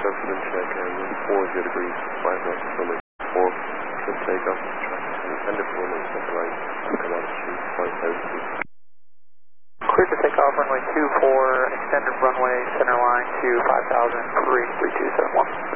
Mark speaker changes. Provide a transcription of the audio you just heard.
Speaker 1: surface and check and 40 degrees, 5 knots, runway 4, should take off, traffic independent for runway center line, come out of chute, 5,000 feet.
Speaker 2: Clear to take off runway 24, extended runway center line to 5,000, 33271.